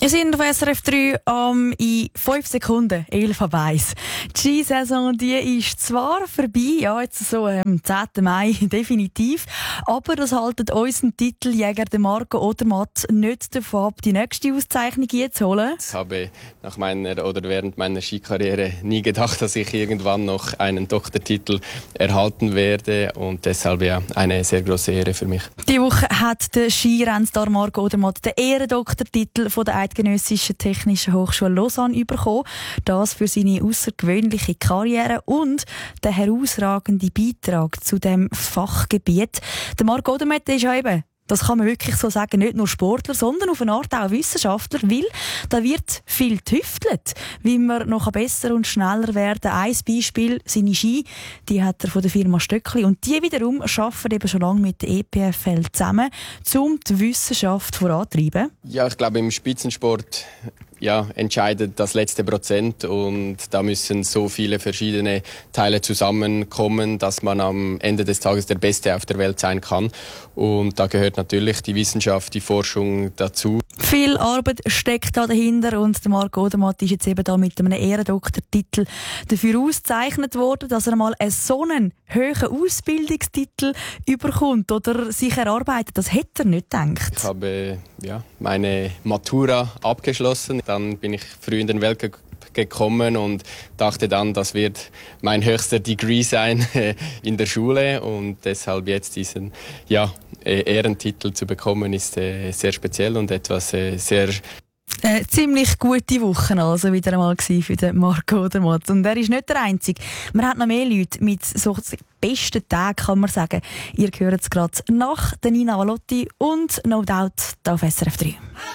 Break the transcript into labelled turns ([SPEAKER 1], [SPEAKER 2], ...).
[SPEAKER 1] Wir sind auf SRF 3 in 5 Sekunden, 11:01. Die Skisaison, die ist zwar vorbei, ja, jetzt so am 10. Mai definitiv, aber das haltet unseren Titeljäger, den Marco Odermatt, nicht davon ab, die nächste Auszeichnung einzuholen.
[SPEAKER 2] Ich habe während meiner Skikarriere nie gedacht, dass ich irgendwann noch einen Doktortitel erhalten werde, und deshalb ja eine sehr große Ehre für mich.
[SPEAKER 1] Die Woche hat der Skirennenstar Marco Odermatt den Ehrendoktortitel von der Eidgenössischen Technischen Hochschule Lausanne bekommen. Das für seine außergewöhnliche Karriere und den herausragenden Beitrag zu dem Fachgebiet. Der Marco Odermatt ist ja eben, das kann man wirklich so sagen, nicht nur Sportler, sondern auf eine Art auch Wissenschaftler, weil da wird viel getüftelt, wie man noch besser und schneller werden kann. Ein Beispiel, seine Ski, die hat er von der Firma Stöckli, und die wiederum arbeiten eben schon lange mit der EPFL zusammen, um die Wissenschaft voranzutreiben.
[SPEAKER 2] Ja, ich glaube, im Spitzensport entscheidet das letzte Prozent, und da müssen so viele verschiedene Teile zusammenkommen, dass man am Ende des Tages der Beste auf der Welt sein kann. Und da gehört natürlich die Wissenschaft, die Forschung dazu.
[SPEAKER 1] Viel Arbeit steckt da dahinter, und der Marco Odermatt ist jetzt eben da mit einem Ehrendoktortitel dafür ausgezeichnet worden, dass er mal so einen hohen Ausbildungstitel überkommt oder sich erarbeitet. Das hätte er nicht gedacht.
[SPEAKER 2] Ich habe meine Matura abgeschlossen. Dann bin ich früh in den Weltcup gekommen und dachte dann, das wird mein höchster Degree sein in der Schule, und deshalb jetzt diesen Ehrentitel zu bekommen, ist sehr speziell und etwas sehr
[SPEAKER 1] ziemlich gute Woche also wieder einmal für den Marco Odermatt. Und er ist nicht der Einzige. Man hat noch mehr Leute mit so besten Tagen, kann man sagen. Ihr hört es gerade nach der Nina Valotti und No Doubt auf SRF 3.